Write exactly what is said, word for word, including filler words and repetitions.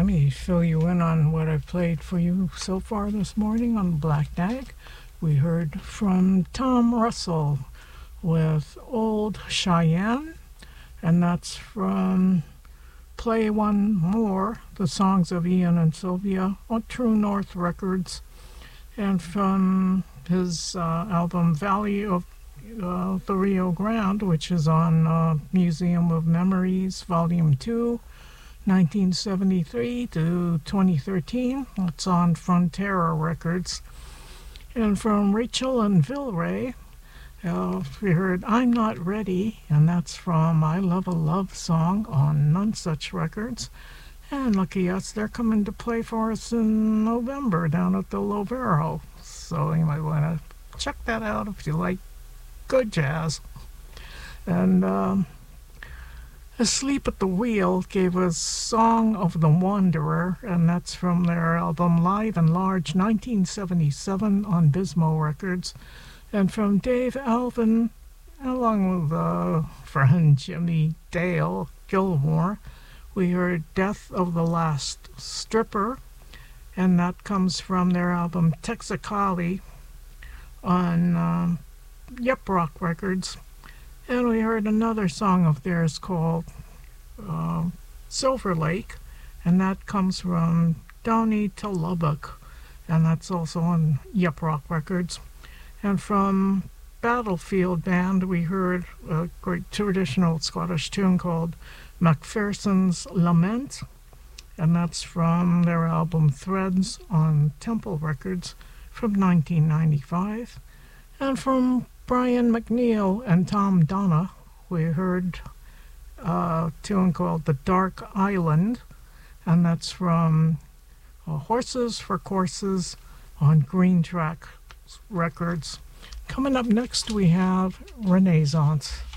Let me fill you in on what I've played for you so far this morning on Black Nag. We heard from Tom Russell with Old Cheyenne, and that's from Play One More, the songs of Ian and Sylvia on True North Records, and from his uh, album Valley of uh, the Rio Grande, which is on uh, Museum of Memories, Volume two, nineteen seventy-three to twenty thirteen. It's on Frontera Records. And from Rachel and Villeray, uh, we heard I'm Not Ready, and that's from I Love a Love Song on None Such Records. And lucky us, they're coming to play for us in November down at the Lovero. So you might want to check that out if you like good jazz. And um, Asleep at the Wheel gave us Song of the Wanderer, and that's from their album Live and Large nineteen seventy-seven on Bismo Records. And from Dave Alvin, along with uh, friend Jimmy Dale Gilmore, we heard Death of the Last Stripper, and that comes from their album Texicali on um, Yep Rock Records. And we heard another song of theirs called uh, Silver Lake, and that comes from Downey to Lubbock, and that's also on Yep Rock Records. And from Battlefield Band, we heard a great traditional Scottish tune called Macpherson's Lament, and that's from their album Threads on Temple Records from nineteen ninety-five. And from Brian McNeil and Tom Donna, we heard a tune called The Dark Island, and that's from uh, Horses for Courses on Green Track Records. Coming up next, we have Renaissance.